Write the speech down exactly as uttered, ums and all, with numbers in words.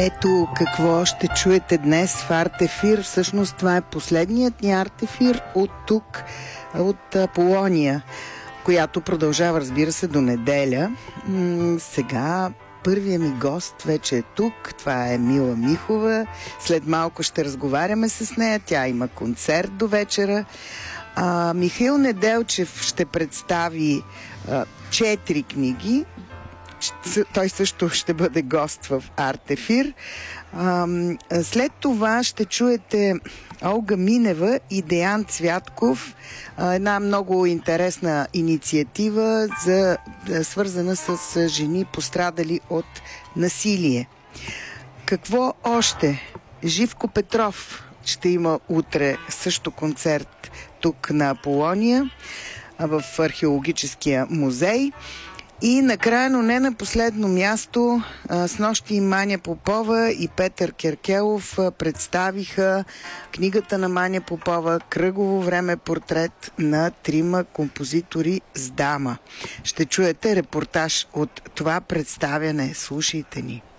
Ето какво ще чуете днес в Артефир. Всъщност това е последният ни Артефир от тук, от Полония, която продължава, разбира се, до неделя. М- сега първият ми гост вече е тук. Това е Мила Михова. След малко ще разговаряме с нея. Тя има концерт до вечера. А, Михаил Неделчев ще представи а, четири книги. Той също ще бъде гост в Артефир. След това ще чуете Олга Минева и Деян Цвятков. Една много интересна инициатива, за, свързана с жени, пострадали от насилие. Какво още? Живко Петров ще има утре също концерт тук на Аполония в археологическия музей. И накрая, но не на последно място, снощи и Маня Попова и Петър Керкелов представиха книгата на Маня Попова "Кръгово време", портрет на трима композитори с дама. Ще чуете репортаж от това представяне. Слушайте ни.